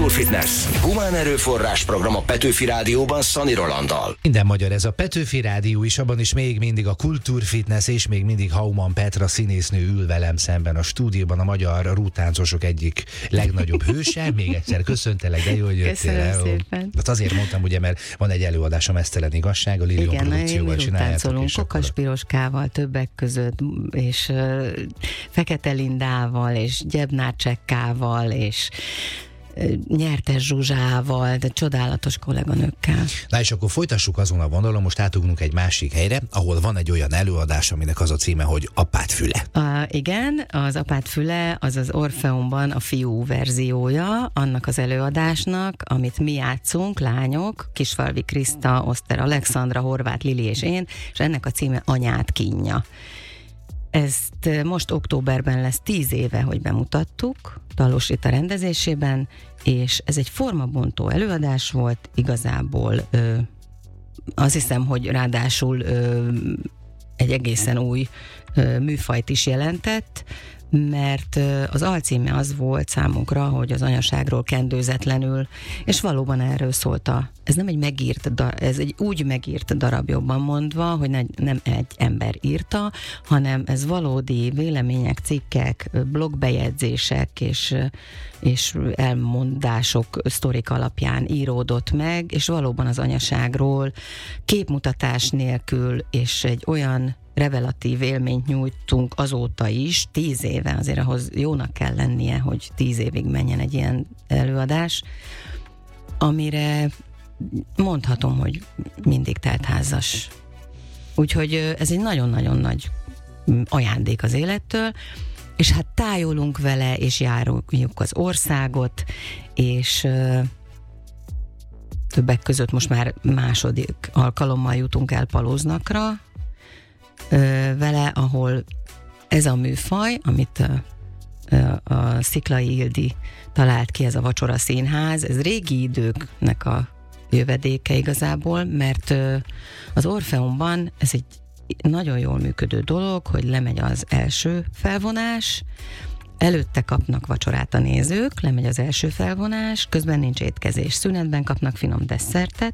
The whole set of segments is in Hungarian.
Kultúrfitness. Humán erőforrás program a Petőfi Rádióban Szani Rolanddal. Minden magyar, ez a Petőfi Rádió is, abban is még mindig a Kultúrfitness, és még mindig Hauman Petra színésznő ül velem szemben a stúdióban, a magyar rútáncosok egyik legnagyobb hőse. Még egyszer köszöntelek, de jó, hogy jöttél el. Köszönöm szépen. Hát azért mondtam, ugye, mert van egy előadás, a Meztelen igazság, a Lilium produkcióval csináljátok. Igen, Kokas Piroskával többek között, és Fekete Lindával, és Gyebnár Csekkával, és Nyertes Zsuzsával, de csodálatos kolléganőkkel. Na és akkor folytassuk azon a vonalon, most átugrunk egy másik helyre, ahol van egy olyan előadás, aminek az a címe, hogy Apád füle. Igen, az Apád füle az az Orfeumban a fiú verziója annak az előadásnak, amit mi játszunk, lányok, Kisfalvi Kriszta, Oszter Alexandra, Horváth Lili és én, és ennek a címe Anyád kínja. Ezt most októberben lesz 10 éve, hogy bemutattuk, Talós Rita rendezésében, és ez egy formabontó előadás volt, igazából azt hiszem, hogy ráadásul egy egészen új műfajt is jelentett, mert az alcíme az volt számunkra, hogy az anyaságról kendőzetlenül, és valóban erről szólt ez nem egy megírt ez egy úgy megírt darab, jobban mondva, hogy nem egy ember írta, hanem ez valódi vélemények, cikkek, blogbejegyzések és elmondások, sztorik alapján íródott meg, és valóban az anyaságról képmutatás nélkül, és egy olyan revelatív élményt nyújtunk azóta is, 10 éve, azért ahhoz jónak kell lennie, hogy 10 évig menjen egy ilyen előadás, amire mondhatom, hogy mindig teltházas. Úgyhogy ez egy nagyon-nagyon nagy ajándék az élettől, és hát tájolunk vele, és járjuk az országot, és többek között most már második alkalommal jutunk el Palóznakra, vele, ahol ez a műfaj, amit a Sziklai Ildi talált ki, ez a Vacsora Színház, ez régi időknek a jövedéke igazából, mert az Orfeumban ez egy nagyon jól működő dolog, hogy lemegy az első felvonás, előtte kapnak vacsorát a nézők, lemegy az első felvonás, közben nincs étkezés, szünetben kapnak finom desszertet,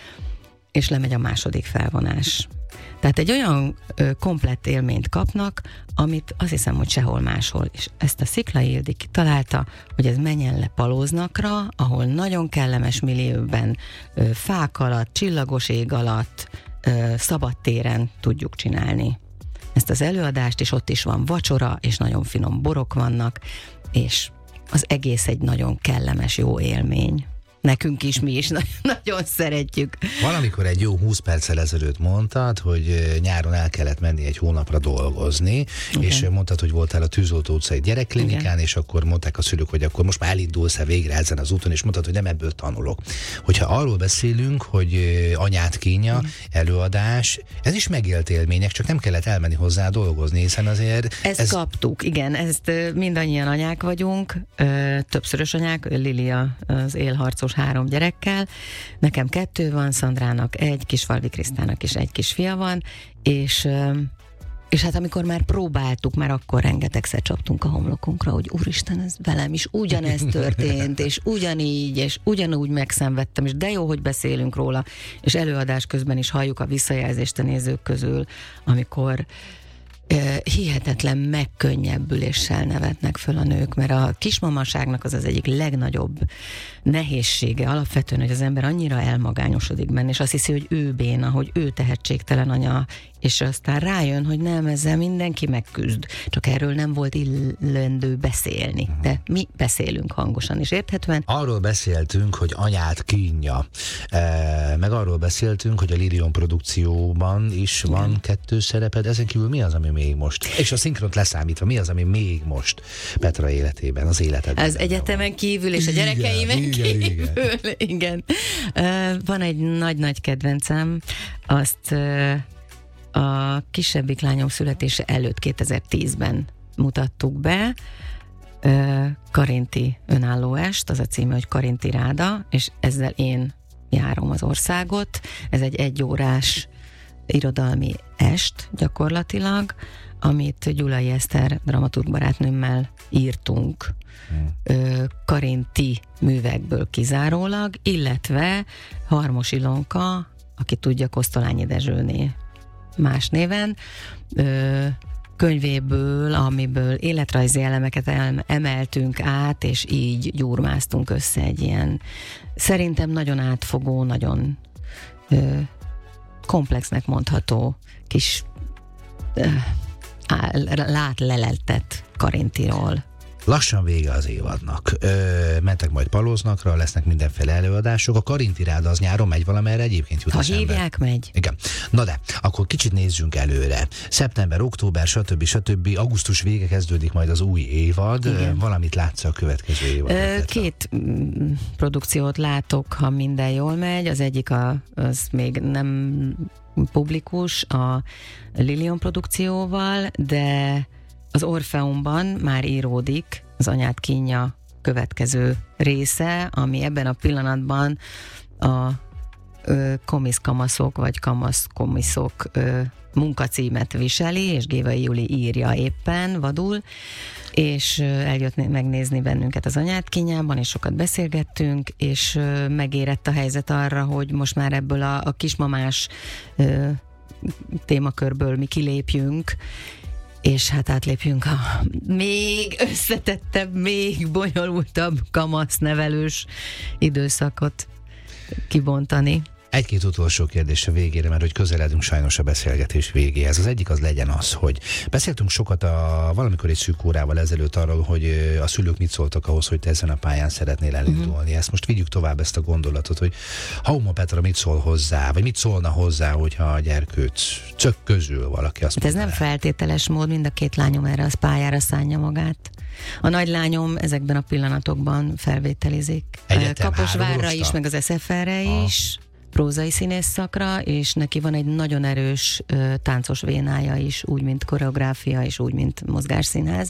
és lemegy a második felvonás. Tehát egy olyan komplett élményt kapnak, amit azt hiszem, hogy sehol máshol. És ezt a Sziklai Ildi kitalálta, hogy ez menjen le Palóznakra, ahol nagyon kellemes millióben, fák alatt, csillagos ég alatt, szabadtéren tudjuk csinálni ezt az előadást, és ott is van vacsora, és nagyon finom borok vannak, és az egész egy nagyon kellemes, jó élmény. Nekünk is, mi is nagyon szeretjük. Valamikor egy jó 20 perccel ezelőtt mondtad, hogy nyáron el kellett menni egy hónapra dolgozni, igen. És mondtad, hogy voltál a Tűzoltó utcai gyerekklinikán, igen. És akkor mondták a szülők, hogy akkor most már elindulsz-e végre ezen az úton, és mondtad, hogy nem ebből tanulok. Hogyha arról beszélünk, hogy Anyád kínja, előadás, ez is megélt élmények, csak nem kellett elmenni hozzá dolgozni, hiszen azért... Ezt kaptuk, igen, ezt mindannyian anyák vagyunk, többszörös anyák, Lilia az élharcos 3 gyerekkel, nekem 2 van, Szandrának 1, Kisfalvi Krisztának is 1 kisfia van, és hát amikor már próbáltuk, már akkor rengetegszer csaptunk a homlokunkra, hogy úristen, ez velem is ugyanez történt, és ugyanígy, és ugyanúgy megszenvedtem, és de jó, hogy beszélünk róla, és előadás közben is halljuk a visszajelzést a nézők közül, amikor hihetetlen megkönnyebbüléssel nevetnek föl a nők, mert a kismamaságnak az egyik legnagyobb nehézsége alapvetően, hogy az ember annyira elmagányosodik benne, és azt hiszi, hogy ő béna, hogy ő tehetségtelen anya, és aztán rájön, hogy nem, ezzel mindenki megküzd. Csak erről nem volt illendő beszélni. De mi beszélünk hangosan és érthetően. Arról beszéltünk, hogy Anyád kínja. Meg arról beszéltünk, hogy a Lilium produkcióban is van 2 szereped. Ezen kívül mi az, ami még most? És a szinkront leszámítva, mi az, ami még most Petra életében, az életedben? Az egyetemen kívül és a gyerekeimen kívül. Igen. Van egy nagy-nagy kedvencem, azt a kisebbik lányom születése előtt 2010-ben mutattuk be, Karinti önálló est, az a címe, hogy Karinti Ráda, és ezzel én járom az országot. Ez egy 1 órás irodalmi est gyakorlatilag, amit Gyulai Eszter dramaturg barátnőmmel írtunk. karinti művekből kizárólag, illetve Harmos Ilonka, aki tudja, Kosztolányi Dezsőné más néven, könyvéből, amiből életrajzi elemeket emeltünk át, és így gyúrmáztunk össze egy ilyen szerintem nagyon átfogó, nagyon komplexnek mondható kis leleltet karintiról. Lassan vége az évadnak. Mentek majd Palóznakra, lesznek mindenféle előadások. A Karinti Ráda az nyáron megy valamerre, egyébként jut eszembe. Ha hívják, megy. Igen. Na de, akkor kicsit nézzünk előre. Szeptember, október, stb. Augusztus vége kezdődik majd az új évad. Igen. Valamit látsz a következő évadra? Két produkciót látok, ha minden jól megy. Az egyik az még nem publikus, a Lilion produkcióval, de az Orfeumban már íródik az Anyád kínja következő része, ami ebben a pillanatban a komiszkamaszok vagy kamaszkomiszok munkacímet viseli, és Gévai Juli írja éppen vadul, és eljött megnézni bennünket az Anyád kínjában, és sokat beszélgettünk, és megérett a helyzet arra, hogy most már ebből a kismamás témakörből mi kilépjünk, és hát átlépjünk a még összetettebb, még bonyolultabb kamasznevelős időszakot kibontani. Egy-két utolsó kérdés a végére, mert hogy közeledünk sajnos a beszélgetés végéhez. Az egyik az legyen az, hogy beszéltünk sokat valamikor egy szűk órával ezelőtt arról, hogy a szülők mit szóltak ahhoz, hogy te ezen a pályán szeretnél elindulni. Ezt most vigyük tovább, ezt a gondolatot, hogy Hauma Petra mit szól hozzá, vagy mit szólna hozzá, hogyha a gyerkőcök közül valaki azt mondja. Ez nem feltételes mód, mind a két lányom erre az pályára szánja magát. A nagylányom ezekben a pillanatokban felvételizik. Kaposvárra is, meg az SFR-re is. Prózai színész szakra, és neki van egy nagyon erős táncos vénája is, úgy, mint koreográfia, és úgy, mint mozgásszínház,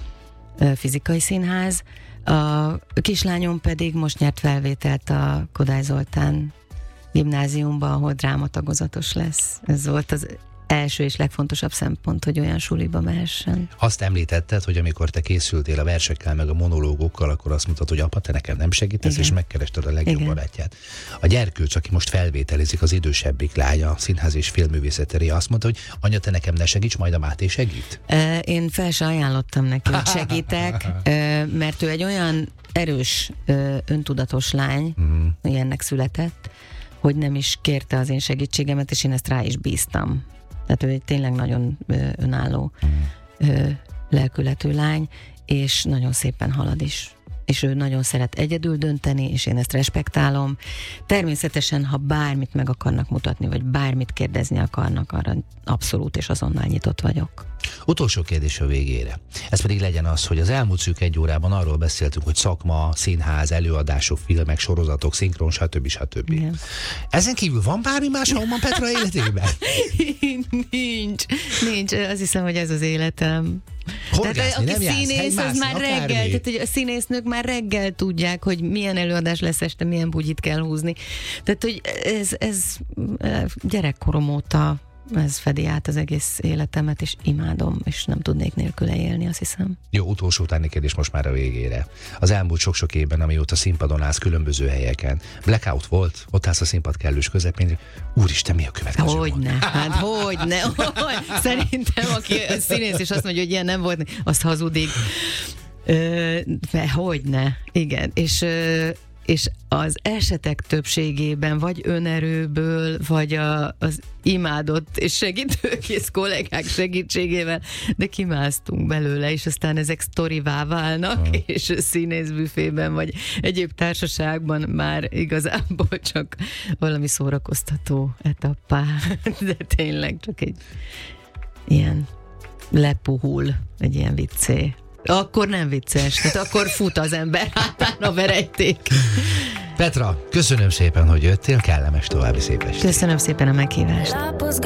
fizikai színház. A kislányom pedig most nyert felvételt a Kodály Zoltán gimnáziumba, ahol drámatagozatos lesz. Ez volt az első és legfontosabb szempont, hogy olyan suliba mehessen. Azt említetted, hogy amikor te készültél a versekkel, meg a monológokkal, akkor azt mondtad, hogy apa, te nekem nem segítesz, igen, és megkerested a legjobb barátját. A gyerkőc, aki most felvételizik, az idősebbik lánya, színház és filmművészetére, azt mondta, hogy anya, te nekem ne segíts, majd a Máté segít? Én fel se ajánlottam neki, hogy segítek, mert ő egy olyan erős, öntudatos lány, ilyennek született, hogy nem is kérte az én segítségemet, és én ezt rá is bíztam. Tehát ő egy tényleg nagyon önálló lelkületű lány, és nagyon szépen halad is. És ő nagyon szeret egyedül dönteni, és én ezt respektálom. Természetesen, ha bármit meg akarnak mutatni, vagy bármit kérdezni akarnak, arra abszolút és azonnal nyitott vagyok. Utolsó kérdés a végére. Ez pedig legyen az, hogy az elmúlt szűk egy órában arról beszéltünk, hogy szakma, színház, előadások, filmek, sorozatok, szinkron, stb. Igen. Ezen kívül van bármi más Hauma Petra életében? Nincs. Azt hiszem, hogy ez az életem. Horgászni, tehát aki színész, az már reggel, tehát hogy a színésznők már reggel tudják, hogy milyen előadás lesz este, milyen bugyit kell húzni. Tehát, hogy ez gyerekkorom óta ez fedi át az egész életemet, és imádom, és nem tudnék nélküle élni, azt hiszem. Jó, utolsó utáni kérdés most már a végére. Az elmúlt sok-sok évben, amióta színpadon állsz különböző helyeken, blackout volt, ott állsz a színpad kellős közepén, úristen, mi a következő? Hogyne. Szerintem, aki színész, és azt mondja, hogy ilyen nem volt, azt hazudik. Hogyne, igen. És az esetek többségében vagy önerőből, vagy az imádott és segítőkész kollégák segítségével, de kimásztunk belőle, és aztán ezek sztorivá válnak, és színészbüfében, vagy egyéb társaságban már igazából csak valami szórakoztató etappá, de tényleg csak egy ilyen lepuhul, egy ilyen viccé. Akkor nem vicces, tehát akkor fut az ember hátán a verejték. Petra, köszönöm szépen, hogy jöttél, kellemes további szép estét. Köszönöm szépen a meghívást.